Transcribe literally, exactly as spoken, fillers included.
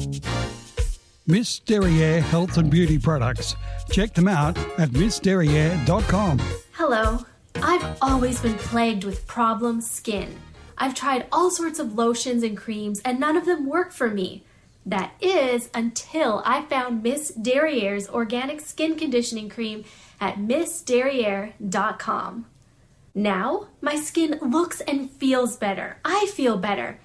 Miss Derriere Health and Beauty Products. Check them out at miss derriere dot com. Hello. I've always been plagued with problem skin. I've tried all sorts of lotions and creams and none of them work for me. That is until I found Miss Derriere's organic skin conditioning cream at miss derriere dot com. Now, my skin looks and feels better. I feel better.